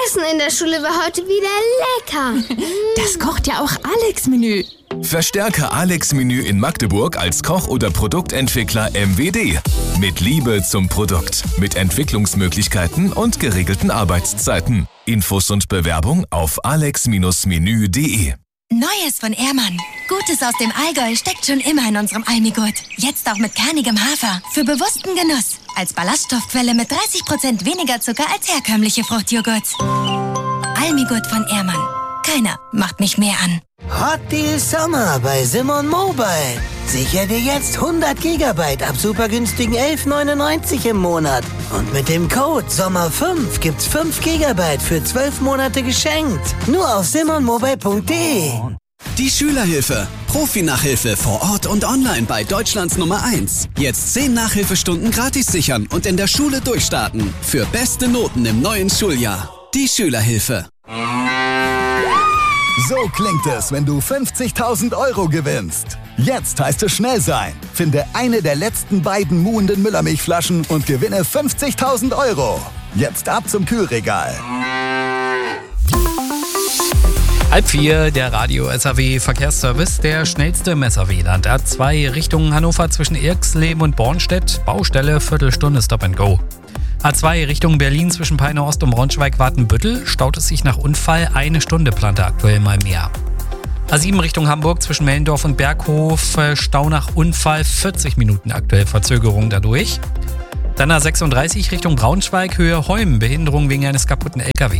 Essen in der Schule war heute wieder lecker. Das kocht ja auch Alex-Menü. Verstärke Alex-Menü in Magdeburg als Koch- oder Produktentwickler MWD. Mit Liebe zum Produkt, mit Entwicklungsmöglichkeiten und geregelten Arbeitszeiten. Infos und Bewerbung auf alex-menü.de. Neues von Ehrmann. Gutes aus dem Allgäu steckt schon immer in unserem Almigurt. Jetzt auch mit kernigem Hafer. Für bewussten Genuss. Als Ballaststoffquelle mit 30% weniger Zucker als herkömmliche Fruchtjoghurts. Almigurt von Ehrmann. Keiner macht mich mehr an. Hot Deal Sommer bei Simon Mobile. Sicher dir jetzt 100 GB ab super günstigen 11,99 im Monat. Und mit dem Code SOMMER5 gibt's 5 GB für 12 Monate geschenkt. Nur auf simonmobile.de. Die Schülerhilfe. Profi-Nachhilfe vor Ort und online bei Deutschlands Nummer 1. Jetzt 10 Nachhilfestunden gratis sichern und in der Schule durchstarten. Für beste Noten im neuen Schuljahr. Die Schülerhilfe. So klingt es, wenn du 50.000 € gewinnst. Jetzt heißt es schnell sein. Finde eine der letzten beiden muhenden Müllermilchflaschen und gewinne 50.000 €. Jetzt ab zum Kühlregal. 3:30, der Radio-SAW-Verkehrsservice, der schnellste im SAW-Land. A2 Richtung Hannover zwischen Irxleben und Bornstedt. Baustelle, Viertelstunde Stop and Go. A2 Richtung Berlin zwischen Peine Ost und Braunschweig-Wartenbüttel. Staut es sich nach Unfall, 1 Stunde plante aktuell mal mehr. A7 Richtung Hamburg zwischen Mellendorf und Berghof. Stau nach Unfall, 40 Minuten aktuell Verzögerung dadurch. Dann A36 Richtung Braunschweig, Höhe Holm. Behinderung wegen eines kaputten LKW.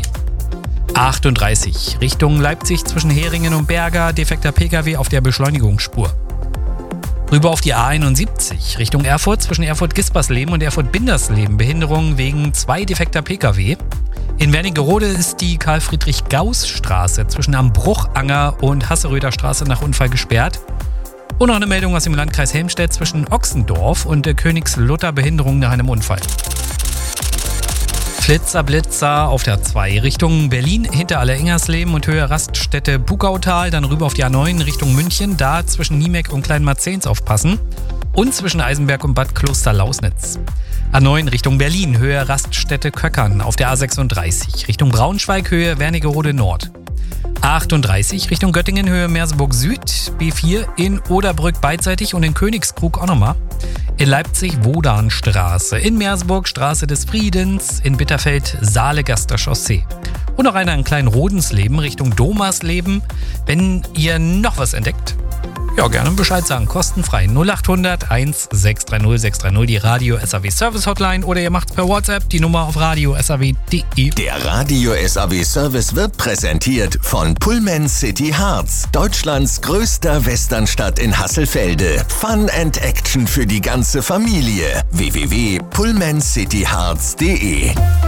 38 Richtung Leipzig zwischen Heringen und Berger. Defekter PKW auf der Beschleunigungsspur. Rüber auf die A71 Richtung Erfurt zwischen Erfurt-Gispersleben und Erfurt-Bindersleben. Behinderung wegen 2 defekter PKW. In Wernigerode ist die Karl-Friedrich-Gauß-Straße zwischen Ambruchanger und Hasseröder Straße nach Unfall gesperrt. Und noch eine Meldung aus dem Landkreis Helmstedt zwischen Ochsendorf und Königslutter. Behinderung nach einem Unfall. Flitzer-Blitzer auf der 2 Richtung Berlin hinter Allerengersleben und Höhe Raststätte Bugautal, dann rüber auf die A9 Richtung München, da zwischen Niemeck und Kleinmarzens aufpassen und zwischen Eisenberg und Bad Kloster-Lausnitz. A9 Richtung Berlin, Höhe Raststätte Köckern auf der A36 Richtung Braunschweig, Höhe Wernigerode Nord. A38 Richtung Göttingen, Höhe Merseburg Süd, B4 in Oderbrück beidseitig und in Königskrug auch nochmal. In Leipzig Wodanstraße, in Merseburg Straße des Friedens, in Bitterfeld Saalegaster Chaussee. Und noch einer in Kleinrodensleben Richtung Domersleben. Wenn ihr noch was entdeckt, ja, gerne Bescheid sagen, kostenfrei 0800 1630 630, die Radio SAW Service Hotline, oder ihr macht's per WhatsApp, die Nummer auf radio-saw.de. Der Radio SAW Service wird präsentiert von Pullman City Harz, Deutschlands größter Westernstadt in Hasselfelde. Fun and Action für die ganze Familie. www.pullmancityharz.de.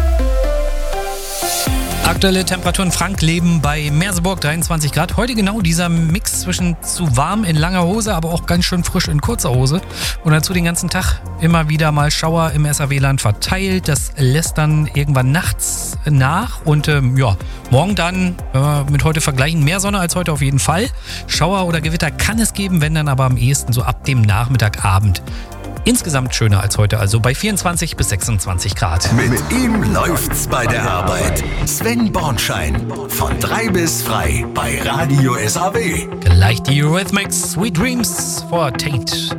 Aktuelle Temperaturen Frankleben bei Merseburg 23 Grad. Heute genau dieser Mix zwischen zu warm in langer Hose, aber auch ganz schön frisch in kurzer Hose. Und dazu den ganzen Tag immer wieder mal Schauer im SAW-Land verteilt. Das lässt dann irgendwann nachts nach. Und morgen dann, mit heute vergleichen, mehr Sonne als heute auf jeden Fall. Schauer oder Gewitter kann es geben, wenn dann aber am ehesten so ab dem Nachmittagabend. Insgesamt schöner als heute, also bei 24 bis 26 Grad. Mit ihm läuft's bei der Arbeit. Sven Bornschein, von 3 bis frei bei Radio SAW. Gleich die Eurythmics, Sweet Dreams for Tate.